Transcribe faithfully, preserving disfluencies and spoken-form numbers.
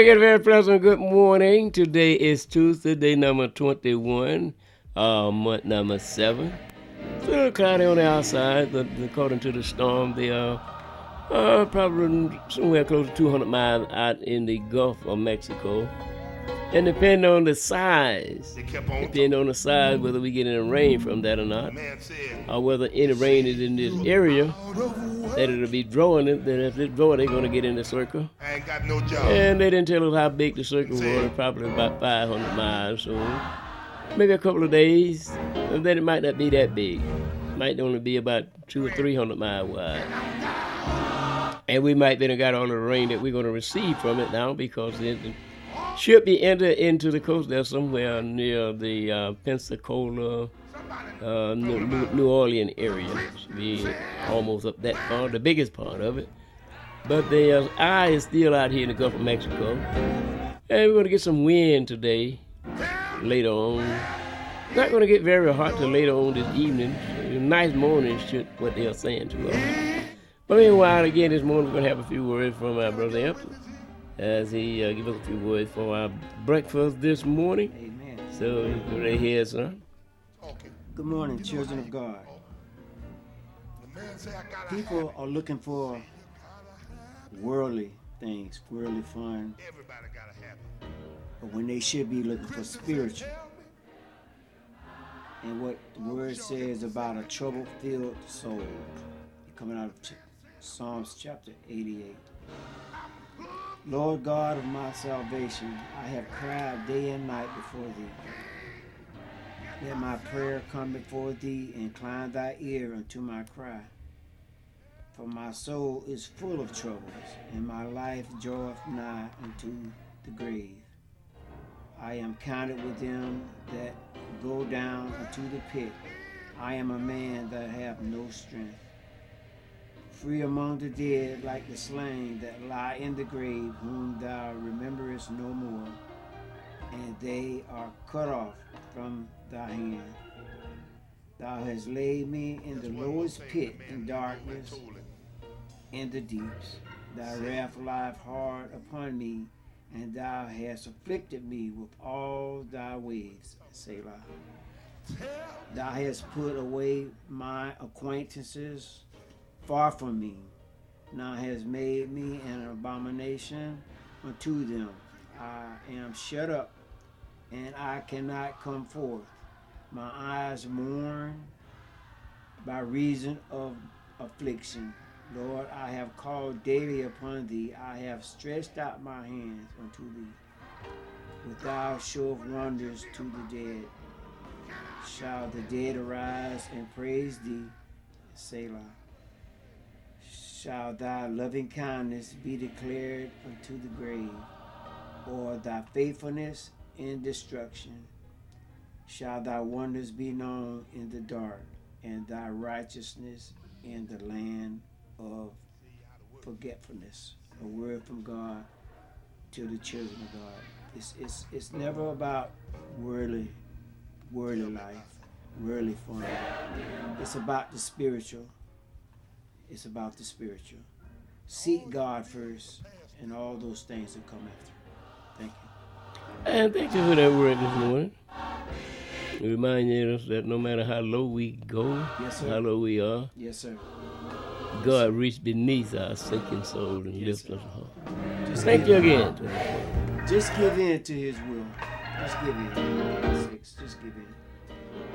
again, very pleasant good morning. Today is Tuesday, day number twenty-one, uh, month number seven. It's a little cloudy on the outside, but according to the storm, they are uh, probably somewhere close to two hundred miles out in the Gulf of Mexico. And depending on the size, depending on the size, whether we get any rain from that or not, or whether any rain is in this area, that it'll be drawing it, then if it's drawing, they're going to get in the circle. I ain't got no job. And they didn't tell us how big the circle was, probably about five hundred miles, so maybe a couple of days, and then it might not be that big. It might only be about two or three hundred miles wide. And we might then have got all of the rain that we're going to receive from it now, because it should be entered into the coast there somewhere near the uh, Pensacola, uh, New, New Orleans area. Should be almost up that far, the biggest part of it. But the uh, eye is still out here in the Gulf of Mexico. And we're going to get some wind today, later on. Not going to get very hot till later on this evening. A nice morning, should what they are saying to us. But meanwhile, again, this morning we're going to have a few words from our brother Hampton, as he uh, gives us a few words for our breakfast this morning. Amen. So, go right here, son. Good morning, children of God. People are looking for worldly things, worldly fun, but when they should be looking for spiritual. And what the word says about a trouble-filled soul, coming out of Psalms chapter eighty-eight. Lord God of my salvation, I have cried day and night before thee. Let my prayer come before thee, incline thy ear unto my cry. For my soul is full of troubles, and my life draweth nigh unto the grave. I am counted with them that go down unto the pit. I am a man that have no strength. Free among the dead, like the slain that lie in the grave, whom thou rememberest no more, and they are cut off from thy hand. Thou hast laid me in the lowest pit in darkness, in the deeps. Thy wrath lieth hard upon me, and thou hast afflicted me with all thy ways. Selah. Thou hast put away my acquaintances far from me. Thou hast made me an abomination unto them. I am shut up, and I cannot come forth. My eyes mourn by reason of affliction. Lord, I have called daily upon thee. I have stretched out my hands unto thee. Wilt thou show wonders to the dead? Shall the dead arise and praise thee? Selah. Shall thy loving kindness be declared unto the grave, or thy faithfulness in destruction? Shall thy wonders be known in the dark, and thy righteousness in the land of forgetfulness? A word from God to the children of God. It's it's it's never about worldly, worldly life, worldly fun. It's about the spiritual. It's about the spiritual. Seek God first, and all those things will come after. Thank you. And thank you for that word this morning. Reminding us that no matter how low we go, Yes, sir. how low we are, Yes, sir. God reached beneath our sinking soul and Yes, lifted us up. Just Thank give you in. again. Just give in to His will. Just give in. Six. Just give in.